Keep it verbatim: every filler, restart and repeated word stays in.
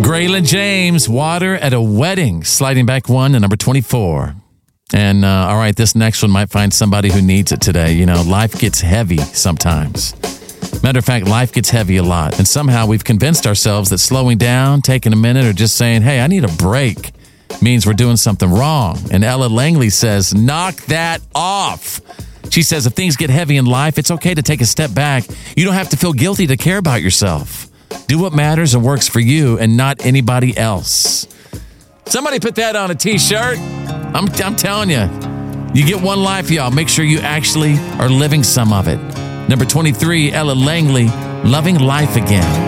Graylin James, Water at a Wedding, sliding back one to number twenty-four. And, uh, all right, this next one might find somebody who needs it today. You know, life gets heavy sometimes. Matter of fact, life gets heavy a lot. And somehow we've convinced ourselves that slowing down, taking a minute, or just saying, hey, I need a break means we're doing something wrong. And Ella Langley says, knock that off. She says, if things get heavy in life, it's okay to take a step back. You don't have to feel guilty to care about yourself. Do what matters and works for you and not anybody else. Somebody put that on a t-shirt. I'm, I'm telling you, you get one life, y'all. Make sure you actually are living some of it. Number twenty-three, Ella Langley, Loving Life Again.